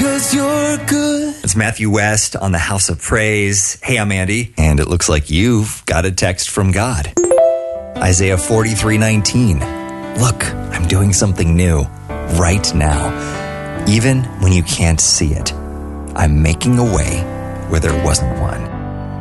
'cause you're good. It's Matthew West on the House of Praise. Hey, I'm Andy, and it looks like you've got a text from God. Isaiah 43:19. Look, I'm doing something new right now. Even when you can't see it, I'm making a way where there wasn't one.